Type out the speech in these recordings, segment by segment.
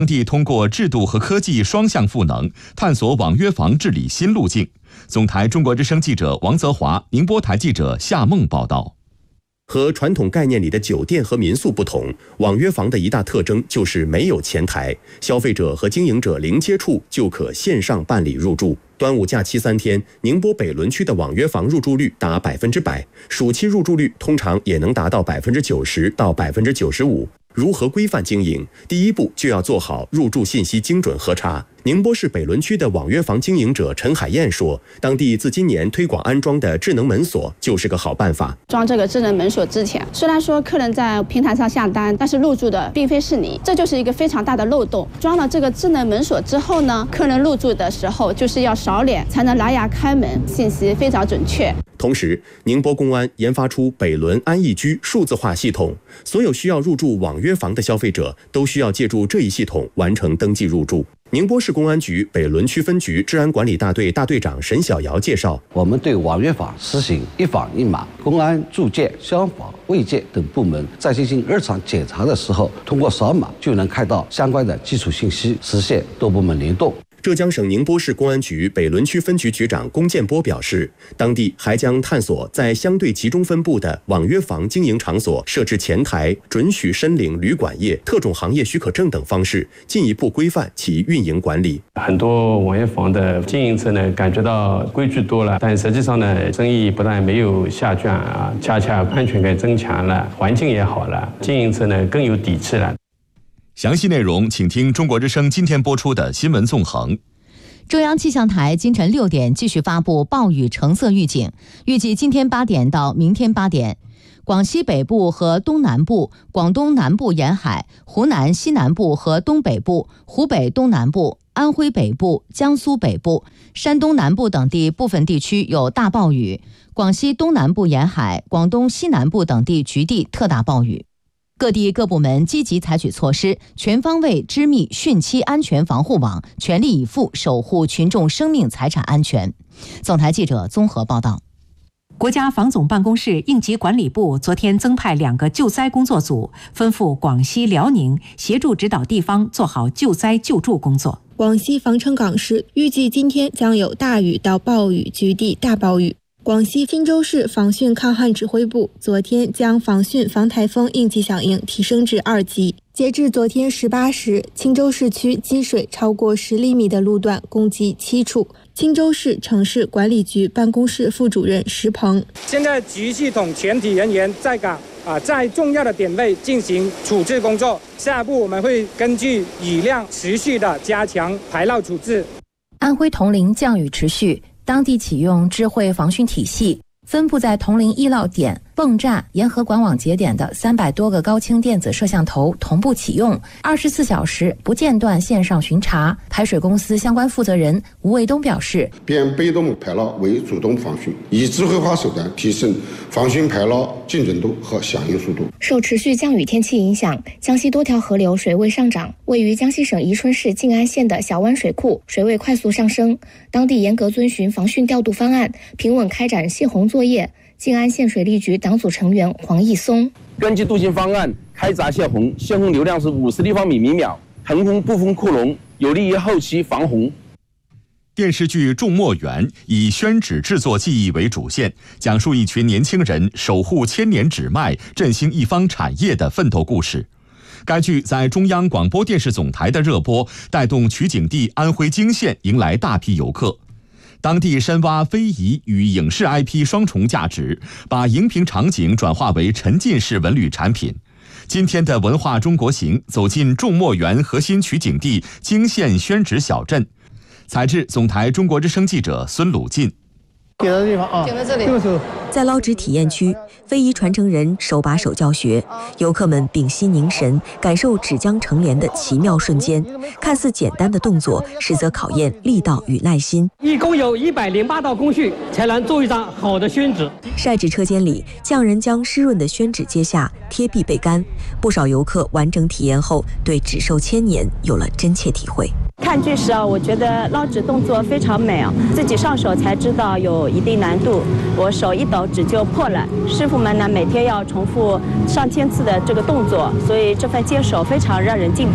当地通过制度和科技双向赋能，探索网约房治理新路径。总台中国之声记者王泽华、宁波台记者夏梦报道。 和传统概念里的酒店和民宿不同，网约房的一大特征就是没有前台，消费者和经营者零接触就可线上办理入住。端午假期3天，宁波北仑区的网约房入住率达100%，暑期入住率通常也能达到90%到95%。如何规范经营？第一步就要做好入住信息精准核查。宁波市北仑区的网约房经营者陈海燕说，当地自今年推广安装的智能门锁就是个好办法。 装这个智能门锁之前，虽然说客人在平台上下单，但是入住的并非是你，这就是一个非常大的漏洞。装了这个智能门锁之后呢，客人入住的时候就是要扫脸才能拿牙开门，信息非常准确。 同时，宁波公安研发出北仑安逸居数字化系统，所有需要入住网约房的消费者都需要借助这一系统完成登记入住。宁波市公安局北仑区分局治安管理大队大队长沈小瑶介绍， 我们对网约房实行一房一码，公安、住建、消防、卫健等部门在进行日常检查的时候，通过扫码就能看到相关的基础信息，实现多部门联动。 浙江省宁波市公安局北仑区分局局长龚建波表示，当地还将探索在相对集中分布的网约房经营场所设置前台、准许申领旅馆业、特种行业许可证等方式，进一步规范其运营管理。 很多网约房的经营者呢，感觉到规矩多了，但实际上呢，生意不但没有下降啊，恰恰安全感增强了，环境也好了，经营者呢更有底气了。 详细内容请听中国之声今天播出的新闻纵横。 中央气象台今晨6点继续发布暴雨橙色预警，预计今天8点到明天8点，广西北部和东南部、广东南部沿海、湖南西南部和东北部、湖北东南部、安徽北部、江苏北部、山东南部等地部分地区有大暴雨，广西东南部沿海、广东西南部等地局地特大暴雨。各地各部门积极采取措施，全方位织密汛期安全防护网，全力以赴守护群众生命财产安全。总台记者综合报道。 国家防总办公室应急管理部昨天增派2个救灾工作组，吩咐广西、辽宁协助指导地方做好救灾救助工作。 广西防城港市预计今天将有大雨到暴雨，局地大暴雨。广西钦州市防汛抗旱指挥部昨天将防汛防台风应急响应提升至2级。截至昨天18时，钦州市区积水超过10厘米的路段共计7处。钦州市城市管理局办公室副主任石鹏： 现在局系统全体人员在岗在重要的点位进行处置工作。下一步我们会根据雨量持续的加强排涝处置。 安徽铜陵降雨持续，当地启用智慧防汛体系，分布在铜陵易涝点、泵站、沿河管网节点的300多个高清电子摄像头同步启用，24小时不间断线上巡查。排水公司相关负责人吴卫东表示， 变被动排涝为主动防汛，以智慧化手段提升防汛排涝精准度和响应速度。 受持续降雨天气影响，江西多条河流水位上涨，位于江西省宜春市静安县的小湾水库水位快速上升，当地严格遵循防汛调度方案，平稳开展泄洪作业。静安县水利局党组成员黄义松： 根据渡汛方案开闸泄洪，泄洪流量是50立方米每秒，腾空不封库容，有利于后期防洪。 电视剧《种墨园》以宣纸制作技艺为主线，讲述一群年轻人守护千年纸脉、振兴一方产业的奋斗故事。该剧在中央广播电视总台的热播，带动取景地安徽泾县迎来大批游客。当地深挖非遗与影视 IP 双重价值，把荧屏场景转化为沉浸式文旅产品。今天的文化中国行走进种墨园核心取景地泾县宣纸小镇，采制总台中国之声记者孙鲁进。 给的地方啊， 停在这里。在捞纸体验区，非遗传承人手把手教学，游客们屏息凝神，感受纸浆成帘的奇妙瞬间。看似简单的动作，实则考验力道与耐心。 一共有108道工序，才能做一张好的宣纸。 晒纸车间里，匠人将湿润的宣纸揭下，贴壁备干。不少游客完整体验后，对纸寿千年有了真切体会。 看剧时我觉得捞纸动作非常美自己上手才知道有一定难度，我手一抖纸就破了。师傅们呢每天要重复上千次的这个动作，所以这份坚守非常让人敬佩。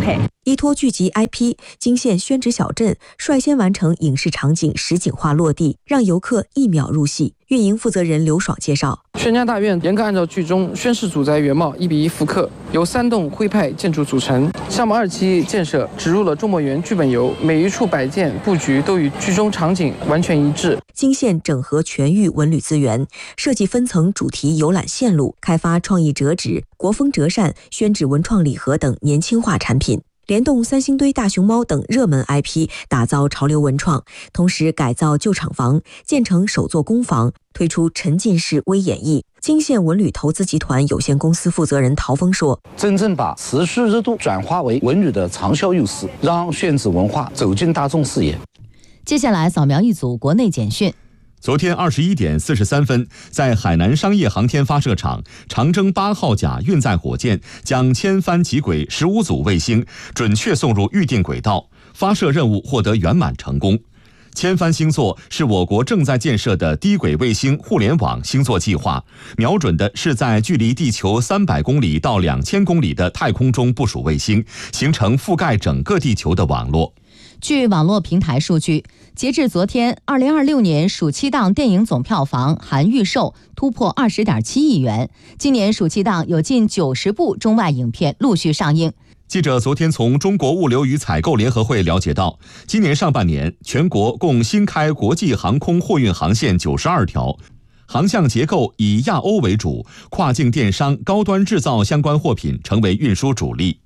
依托剧集 IP， 泾县宣纸小镇率先完成影视场景实景化落地，让游客一秒入戏。运营负责人刘爽介绍， 宣家大院严格按照剧中宣氏祖宅原貌1:1复刻，由3栋徽派建筑组成。项目2期建设植入了众墨园剧本游，每一处摆件布局都与剧中场景完全一致。 泾县整合全域文旅资源，设计分层主题游览线路，开发创意折纸、国风折扇、宣纸文创礼盒等年轻化产品。联动三星堆大熊猫等热门 IP， 打造潮流文创，同时改造旧厂房，建成首座工坊，推出沉浸式微演绎。泾县文旅投资集团有限公司负责人陶峰说：“ 真正把持续热度转化为文旅的长效优势，让宣纸文化走进大众视野。” 接下来扫描一组国内简讯。 昨天21点43分，在海南商业航天发射场，长征8号甲运载火箭将千帆极轨15组卫星准确送入预定轨道，发射任务获得圆满成功。千帆星座是我国正在建设的低轨卫星互联网星座计划，瞄准的是在距离地球300公里到2000公里的太空中部署卫星，形成覆盖整个地球的网络。 据网络平台数据，截至昨天，2026年暑期档电影总票房含预售突破20.7亿元。今年暑期档有近90部中外影片陆续上映。 记者昨天从中国物流与采购联合会了解到，今年上半年全国共新开国际航空货运航线92条，航向结构以亚欧为主，跨境电商、高端制造相关货品成为运输主力。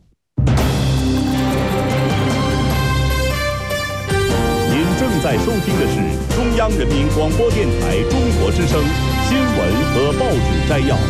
正在收听的是中央人民广播电台中国之声新闻和报纸摘要。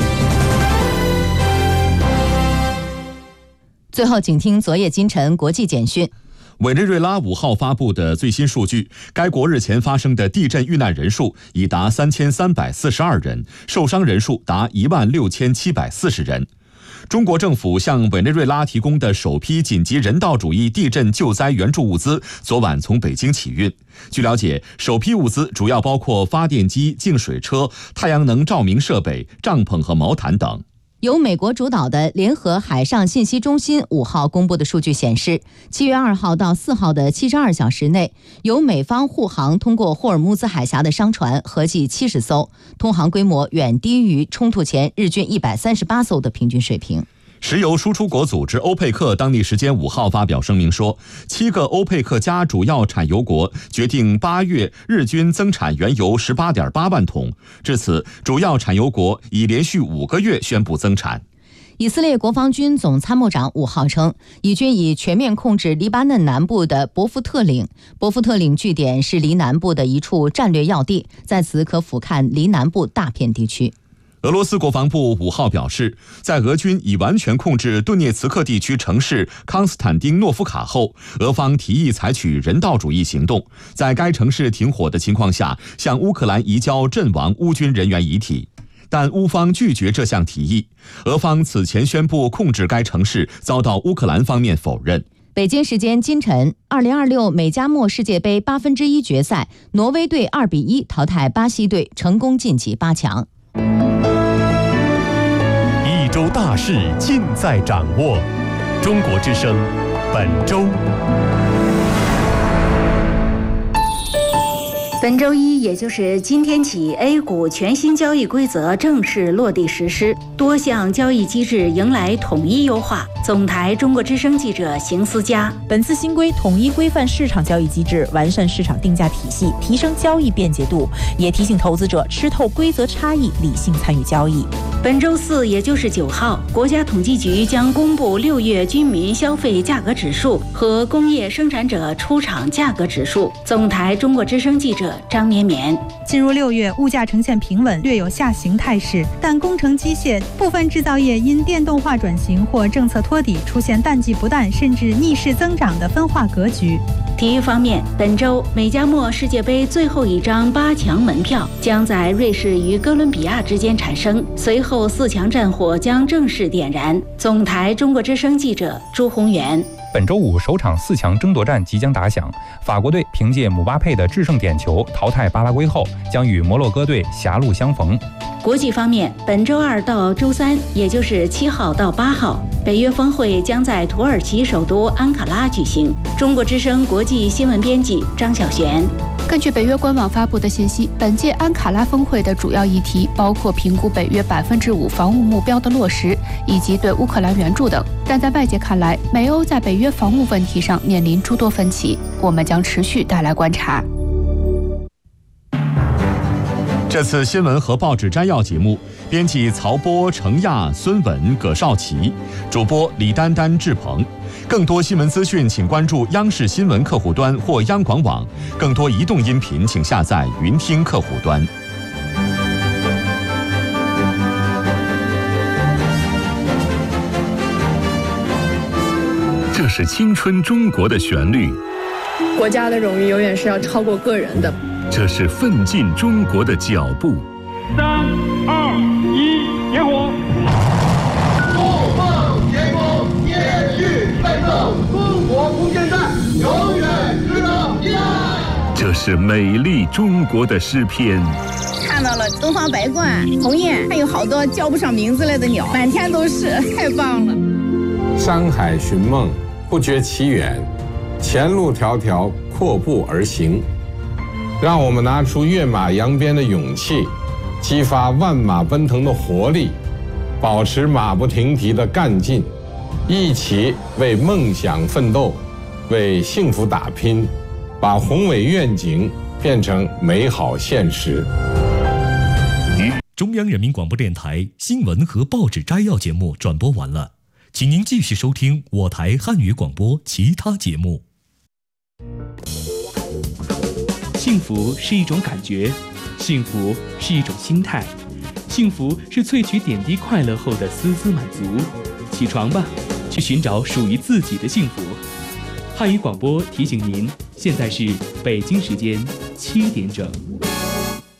最后，请听昨夜今晨国际简讯。 委内瑞拉5号发布的最新数据，该国日前发生的地震遇难人数已达3342人，受伤人数达16740人。中国政府向委内瑞拉提供的首批紧急人道主义地震救灾援助物资昨晚从北京起运。据了解，首批物资主要包括发电机、净水车、太阳能照明设备、帐篷和毛毯等。 由美国主导的联合海上信息中心5号公布的数据显示，7月2号到4号的72小时内，由美方护航通过霍尔木兹海峡的商船合计70艘，通航规模远低于冲突前日均138艘的平均水平。 石油输出国组织欧佩克当地时间5号发表声明说，7个欧佩克加主要产油国决定8月日均增产原油18.8万桶。至此，主要产油国已连续5个月宣布增产。 以色列国防军总参谋长5号称，以军已全面控制黎巴嫩南部的伯夫特岭。伯夫特岭据点是黎南部的一处战略要地，在此可俯瞰黎南部大片地区。 俄罗斯国防部5号表示，在俄军已完全控制顿涅茨克地区城市康斯坦丁诺夫卡后，俄方提议采取人道主义行动，在该城市停火的情况下，向乌克兰移交阵亡乌军人员遗体。但乌方拒绝这项提议。俄方此前宣布控制该城市，遭到乌克兰方面否认。 北京时间今晨，2026美加墨世界杯1/8决赛，挪威队2-1淘汰巴西队，成功晋级8强。 一周大事尽在掌握，中国之声本周。 本周一，也就是今天起 ，A 股全新交易规则正式落地实施，多项交易机制迎来统一优化。总台中国之声记者邢思佳。 本次新规统一规范市场交易机制，完善市场定价体系，提升交易便捷度，也提醒投资者吃透规则差异，理性参与交易。 本周四，也就是9号，国家统计局将公布6月居民消费价格指数和工业生产者出厂价格指数。总台中国之声记者张绵绵。 进入6月，物价呈现平稳，略有下行态势，但工程机械部分制造业因电动化转型或政策托底，出现淡季不淡甚至逆势增长的分化格局。 体育方面，本周美加墨世界杯最后一张8强门票将在瑞士与哥伦比亚之间产生，随后4强战火将正式点燃。总台中国之声记者朱宏元。 本周五首场4强争夺战即将打响，法国队凭借姆巴佩的制胜点球淘汰巴拉圭后，将与摩洛哥队狭路相逢。 国际方面，本周2到周3，也就是7号到8号，北约峰会将在土耳其首都安卡拉举行。中国之声国际新闻编辑张晓璇。 根据北约官网发布的信息，本届安卡拉峰会的主要议题包括评估北约5%防务目标的落实，以及对乌克兰援助等。但在外界看来，美欧在北约防务问题上面临诸多分歧，我们将持续带来观察。 这次新闻和报纸摘要节目，编辑曹波、程亚、孙文、葛少奇，主播李丹丹、志鹏。更多新闻资讯，请关注央视新闻客户端或央广网。更多移动音频，请下载云听客户端。 这是青春中国的旋律， 国家的荣誉永远是要超过个人的。 这是奋进中国的脚步。 3、2、1，点火！ 不放前功，延续奋斗，中国不现代，永远值得依赖。 这是美丽中国的诗篇。 看到了东方白鹳、鸿雁，还有好多叫不上名字来的鸟，满天都是，太棒了。 山海寻梦，不觉其远，前路迢迢，阔步而行。让我们拿出跃马扬鞭的勇气，激发万马奔腾的活力，保持马不停蹄的干劲，一起为梦想奋斗，为幸福打拼，把宏伟愿景变成美好现实。 中央人民广播电台新闻和报纸摘要节目转播完了，请您继续收听我台汉语广播其他节目。 幸福是一种感觉，幸福是一种心态，幸福是萃取点滴快乐后的丝丝满足。起床吧，去寻找属于自己的幸福。汉语广播提醒您，现在是北京时间7点整。